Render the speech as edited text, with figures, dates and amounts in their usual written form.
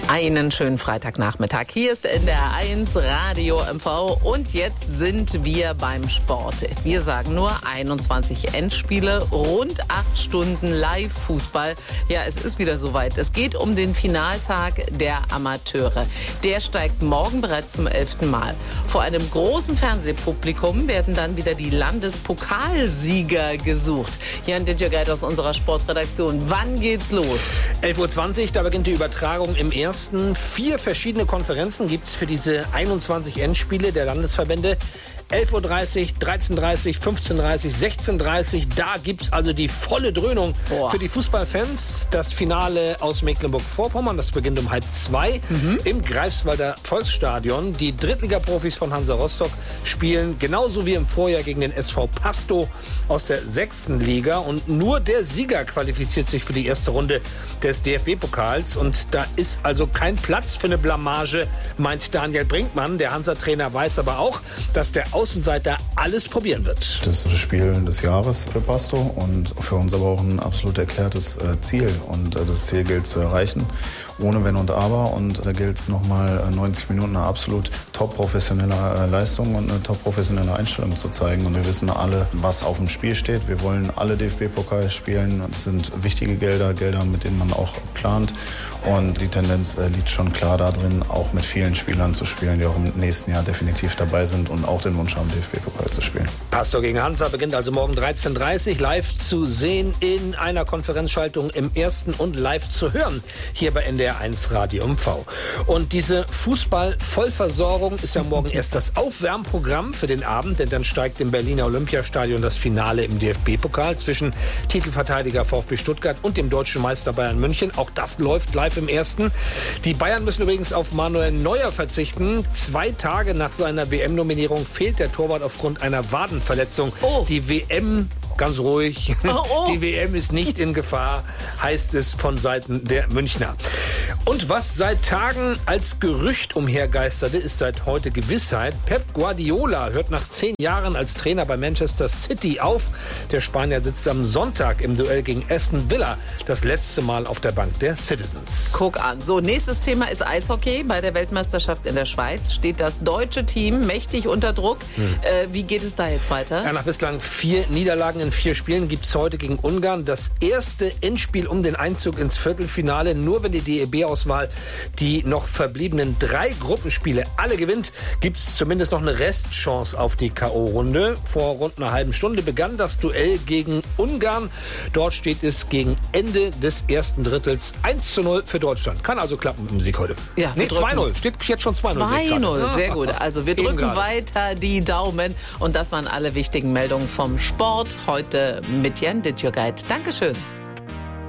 Einen schönen Freitagnachmittag. Hier ist NDR 1 Radio MV und jetzt sind wir beim Sport. Wir sagen nur 21 Endspiele, rund 8 Stunden Live-Fußball. Ja, es ist wieder soweit. Es geht um den Finaltag der Amateure. Der steigt morgen bereits zum 11. Mal. Vor einem großen Fernsehpublikum werden dann wieder die Landespokalsieger gesucht. Jan Dittjörgeit aus unserer Sportredaktion. Wann geht's los? 11.20 Uhr, da beginnt die Übertragung im ersten. 4 verschiedene Konferenzen gibt es für diese 21 Endspiele der Landesverbände. 11.30 Uhr, 13.30 Uhr, 15.30 Uhr, 16.30 Uhr. Da gibt es also die volle Dröhnung für die Fußballfans. Das Finale aus Mecklenburg-Vorpommern, das beginnt um 1:30 im Greifswalder Volksstadion. Die Drittliga-Profis von Hansa Rostock spielen genauso wie im Vorjahr gegen den SV Pastow aus der 6. Liga. Und nur der Sieger qualifiziert sich für die erste Runde des DFB-Pokals. Und da ist also kein Platz für eine Blamage, meint Daniel Brinkmann. Der Hansa-Trainer weiß aber auch, dass der Außenseiter alles probieren wird. Das ist das Spiel des Jahres für Pastow und für uns aber auch ein absolut erklärtes Ziel. Und das Ziel gilt zu erreichen, ohne Wenn und Aber. Und da gilt es nochmal 90 Minuten eine absolut top-professionelle Leistung und eine top-professionelle Einstellung zu zeigen. Und wir wissen alle, was auf dem Spiel steht. Wir wollen alle DFB-Pokal spielen. Das sind wichtige Gelder, mit denen man auch plant. Und die Tendenz liegt schon klar darin, auch mit vielen Spielern zu spielen, die auch im nächsten Jahr definitiv dabei sind und auch den Wunsch haben, DFB-Pokal zu spielen. Pastow gegen Hansa beginnt also morgen 13.30 Uhr live zu sehen in einer Konferenzschaltung im ersten und live zu hören hier bei NDR 1 Radio MV. Und diese Fußball-Vollversorgung ist ja morgen erst das Aufwärmprogramm für den Abend, denn dann steigt im Berliner Olympiastadion das Finale im DFB-Pokal zwischen Titelverteidiger VfB Stuttgart und dem deutschen Meister Bayern München. Auch das läuft live im ersten. Die Bayern müssen übrigens auf Manuel Neuer verzichten. 2 Tage nach seiner WM-Nominierung fehlt der Torwart aufgrund einer Wadenverletzung. Die WM, ganz ruhig, die WM ist nicht in Gefahr, heißt es von Seiten der Münchner. Und was seit Tagen als Gerücht umhergeisterte, ist seit heute Gewissheit. Pep Guardiola hört nach 10 Jahren als Trainer bei Manchester City auf. Der Spanier sitzt am Sonntag im Duell gegen Aston Villa das letzte Mal auf der Bank der Citizens. Guck an. So, nächstes Thema ist Eishockey. Bei der Weltmeisterschaft in der Schweiz steht das deutsche Team mächtig unter Druck. Wie geht es da jetzt weiter? Ja, nach bislang 4 Niederlagen in 4 Spielen gibt es heute gegen Ungarn das erste Endspiel um den Einzug ins Viertelfinale. Nur wenn die DEB-Auswahl die noch verbliebenen 3 Gruppenspiele alle gewinnt, gibt es zumindest noch eine Restchance auf die K.O.-Runde. Vor rund einer halben Stunde begann das Duell gegen Ungarn. Dort steht es gegen Ende des ersten Drittels 1:0 für Deutschland. Kann also klappen mit dem Sieg heute. Ja, 2:0. Steht jetzt schon 2:0. 2:0, sehr gut. Also wir drücken weiter die Daumen. Und das waren alle wichtigen Meldungen vom Sport heute mit Jan Dittjörgeit. Dankeschön.